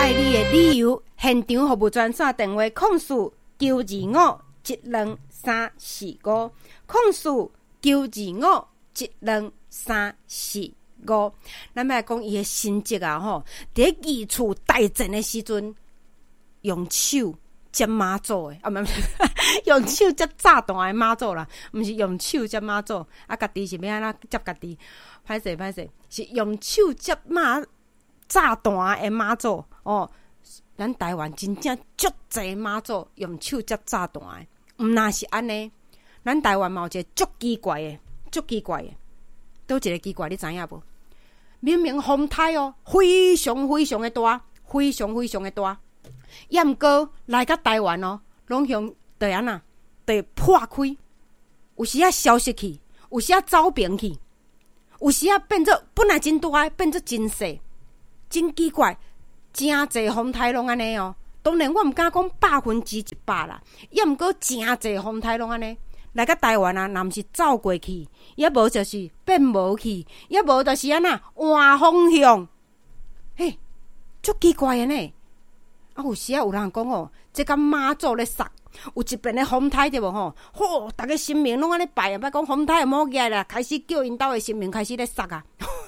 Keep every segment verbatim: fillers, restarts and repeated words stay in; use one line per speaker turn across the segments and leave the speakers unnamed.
爱你的理由，现场服务专线电话：控诉九二五一两三四五，控诉九二五一两三四五。咱来讲伊的心迹啊，吼，伫二厝大战的时阵，用手接妈祖的，啊，唔用手接炸弹的妈祖啦，毋是用手接妈祖，啊，家己是要安怎接家己？歹势歹势，是用手接妈炸弹的妈祖哦。咱台湾真正足侪妈祖用手接炸弹的，毋那是安尼。咱台湾嘛有一个足奇怪的，足奇怪的，倒一个奇怪，你知影无？明明风台哦，非常非常的大，非常非常的大，也毋过来到台湾哦，拢向对安那，对破开，有时啊消失去，有时啊走平去，有时啊变做本来真大，变做真细，真奇怪。真侪风台拢安尼哦，当然我毋敢讲百分之一百啦，也毋过真侪风台拢安尼。来到台湾啊，若毋是走过去，也无就是变无去，也无就是安那换方向，嘿，足奇怪的呢。啊，有时啊有人讲哦，这甲妈祖咧杀，有一边的风台对无吼，吼，逐个神明拢安尼拜啊，捌讲风台摸起来啦，开始叫因兜的神明开始咧杀啊。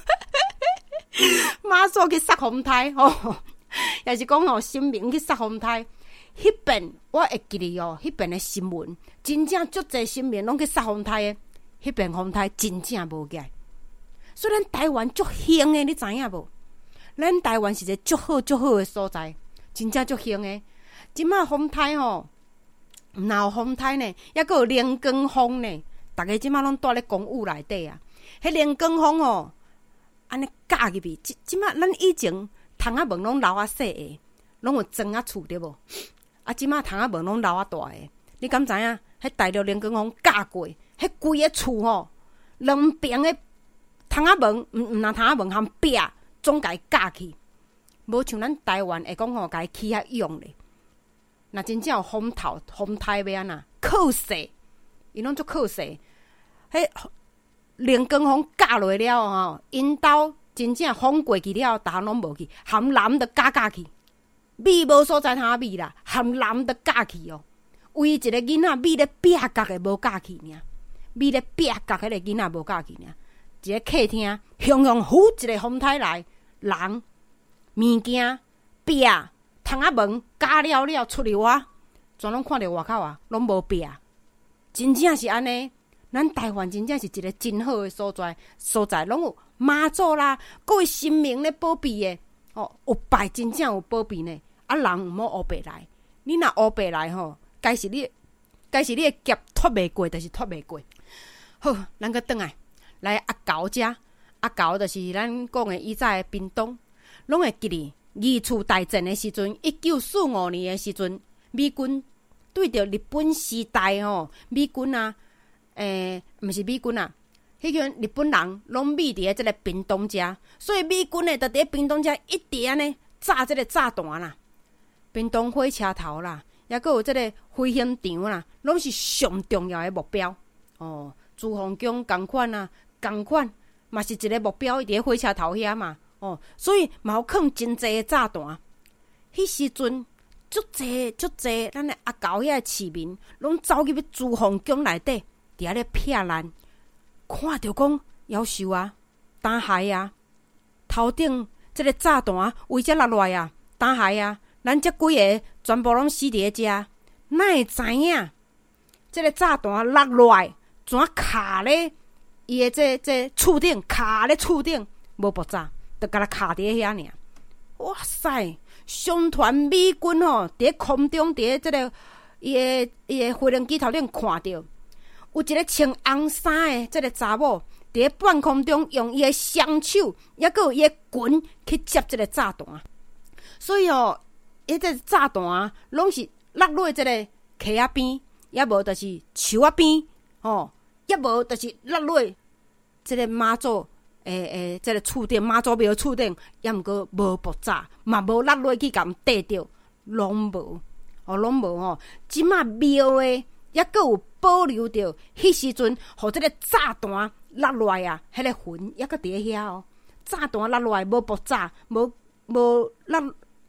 妈祖去杀风台吼。也是讲吼，神明去杀风台，迄边我会记哩哦，迄边的新闻真正足侪神明拢去杀风台的，迄边风台真正无起来。所以咱台湾足兴的，你知影无？咱台湾是一个足好足好的所在，真正足兴的。即马风台吼，毋但有风台呢，还佫有连光风呢。逐个即马拢住咧公寓内底啊，迄连光风哦，安尼架入去。即即马咱以前。窗仔门拢留啊细个，拢有装啊厝对无？啊，即马窗仔门拢留啊大个，你敢知影？迄大陆连光风架过，迄规个厝吼，两边个窗仔门，毋毋若窗仔门含壁，总甲伊架去，无像咱台湾会讲吼，甲伊起遐用咧。若真正有风头、风台要安那靠势，伊拢足靠势。迄连光风架落了吼，因兜。真正风过去了，逐项拢无去，含蓝都架架去，米无所在通米啦，含蓝都架去哦。唯一一个囡仔米咧壁角的无架去尔，米咧壁角迄个囡仔无架去尔。一个客厅，雄雄呼一个风台来，人、物件、壁、窗仔门架了了出去哇，全拢看到外口啊，拢无壁，真正是安尼。咱台湾真正是一个真好的所在，所在拢有妈祖啦，各位神明咧保庇的，哦，有拜真正有保庇呢。啊，人毋好乌白来，你若乌白来吼，该是你，该是你的劫脱袂过，就是脱袂过。好，咱个转来，来阿高遮，阿高就是咱讲的以前的屏东，拢会记哩。二次大战的时阵，一九四五年的时阵，美军对着日本时代吼，美军啊。诶，毋、欸、是美军啊，迄个日本人拢秘伫即个屏东遮，所以美军诶，就伫屏东遮一直安尼炸即个炸弹啦，屏东火车头啦，也佫有即个飞行场啦，拢是上重要诶目标。哦，朱鸿江共款啊，共款嘛是一个目标，伊伫火车头遐嘛。哦，所以嘛有放真济诶炸弹。迄时阵足济足济，咱诶阿狗遐诶市民拢走入去朱鸿江内底。伫遐咧撇烂，看着讲夭寿啊，打害啊，头顶即个炸弹为遮落来啊，打害啊，咱遮几个全部拢死伫遮，哪会知影？即个炸弹落来，怎卡咧？伊的这这厝顶卡咧厝顶，无爆炸，就甲它卡伫遐尔。哇塞！上团美军吼，伫空中伫即个伊的伊的飞行机头顶看着。有一个穿红衫的这个查某，伫半空中用伊的双手，也佫有伊的拳去接这个炸弹，所以哦，伊这炸弹拢是落落这个溪仔边，也无就是树仔边，哦，也无就是落落这个妈祖诶诶，这个厝顶妈祖庙厝顶，也毋过无爆炸，嘛无落落去甲伊缀着，拢无，哦，拢无吼，即马庙诶。也佫有保留着迄时阵，互即个炸弹落落来啊，迄、那个魂也佫伫遐哦。炸弹落落来无爆炸，无无落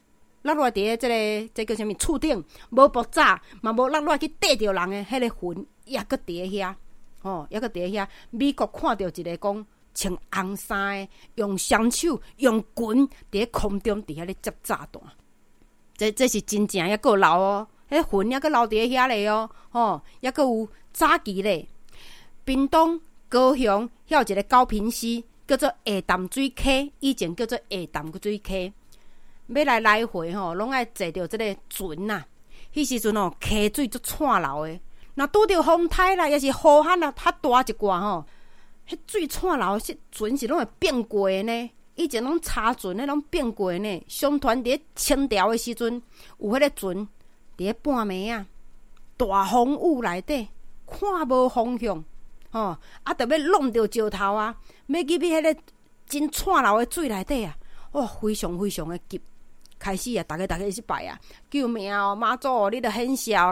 落落伫咧即个即叫啥物厝顶，无爆炸，嘛无落落去缀着人诶，迄个云也搁伫咧遐，哦，也搁伫咧遐。美国看到一个讲穿红衫诶，用双手用棍伫咧空中伫遐咧接炸弹，这这是真正也够老哦，迄云也搁留伫咧遐咧哦，吼，也搁有早期咧。屏东、高雄遐有一个高屏溪，叫做下淡水溪，以前叫做下淡水溪。要来来回吼，拢爱坐着即个船呐。迄时阵吼，溪水足灿流诶。若拄着风台啦，也是雨喊啊，较大一寡吼，迄水灿流，迄船是拢会变过诶呢。以前拢插船诶，拢变过诶呢。商船伫咧清朝诶时阵，有迄个船伫咧半暝啊，大风雨内底，看无方向。哦，啊，特要弄着石头啊，要入去迄个真灿流的水内底啊，哦，非常非常的急。开始啊，逐个逐个去拜啊，救命哦，妈祖哦，你着显谢哦，